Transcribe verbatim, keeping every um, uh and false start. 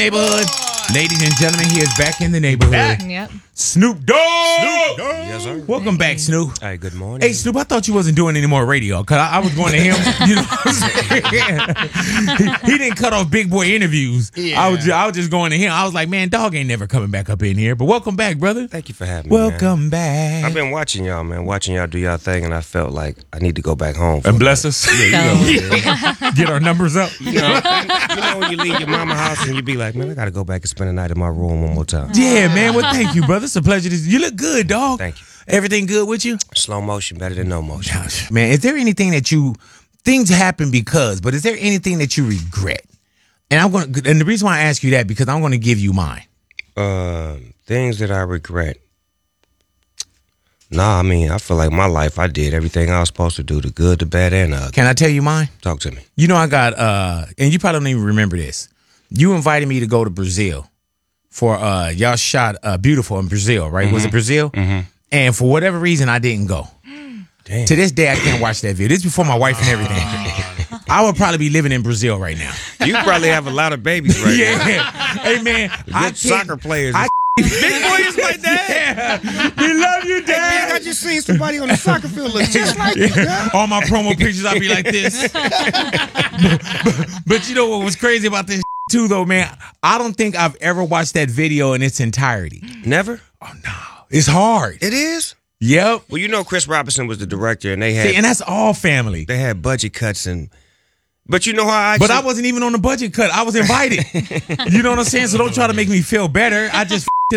neighborhood. Ladies and gentlemen, he is back in the neighborhood. Yep. Snoop Dogg. Snoop Dogg. Yes, sir. Welcome back, Snoop. Hey, good morning. Hey, Snoop, I thought you wasn't doing any more radio because I, I was going to him. You know what I'm saying? he, he didn't cut off big boy interviews. Yeah. I was just, I was just going to him. I was like, man, dog ain't never coming back up in here. But welcome back, brother. Thank you for having me. Welcome man. back. I've been watching y'all, man. Watching y'all do y'all thing, and I felt like I need to go back home. And bless us. Yeah, you know, get our numbers up. You know, you know when you leave your mama house and you be like, man, I got to go back and spend the night in my room one more time. Yeah, man. Well, thank you, brother. It's a pleasure. To, you look good, dog. Thank you. Everything good with you? Slow motion better than no motion. Man, is there anything that you, things happen because, but is there anything that you regret? And I'm going to, and the reason why I ask you that, because I'm going to give you mine. Uh, things that I regret. Nah, I mean, I feel like my life, I did everything I was supposed to do, the good, the bad, and the ugly. Can I tell you mine? Talk to me. You know, I got, uh, and you probably don't even remember this. You invited me to go to Brazil for, uh, y'all shot uh, Beautiful in Brazil, right? Mm-hmm. Was it Brazil? Mm-hmm. And for whatever reason, I didn't go. Damn. To this day, I can't watch that video. This is before my wife and everything. I would probably be living in Brazil right now. You probably have a lot of babies right yeah. now. Yeah. Hey, man. Good I soccer players. I Big boy is my dad. Yeah. We love you, Dad. Hey, man, I just seen somebody on the soccer field look just like you. Yeah. All my promo pictures, I'll be like this. but, but, but you know what was crazy about this too, though, man? I don't think I've ever watched that video in its entirety. Never? Oh, no. It's hard. It is? Yep. Well, you know Chris Robinson was the director, and they had... See, and that's all family. They had budget cuts and... But you know how I... But I wasn't even on the budget cut. I was invited. You know what I'm saying? So don't try to make me feel better. I just